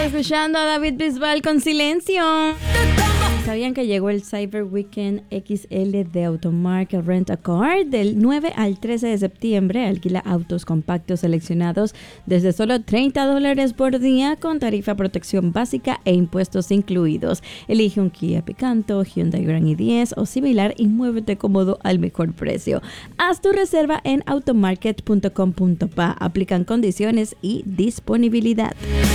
escuchando a David Bisbal con Silencio. ¿Sabían que llegó el Cyber Weekend XL de Automark Rent a Car? Del 9 al 13 de septiembre alquila autos compactos seleccionados desde solo $30 por día con tarifa protección básica e impuestos incluidos. Elige un Kia Picanto, Hyundai Grand i10 o similar y muévete cómodo al mejor precio. Haz tu reserva en automarket.com.pa. Aplican condiciones y disponibilidad.